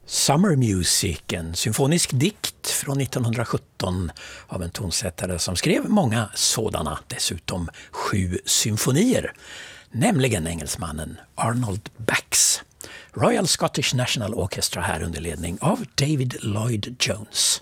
Summer Music, en symfonisk dikt från 1917 av en tonsättare som skrev många sådana, dessutom 7 symfonier, nämligen engelsmannen Arnold Bax. Royal Scottish National Orchestra här under ledning av David Lloyd Jones.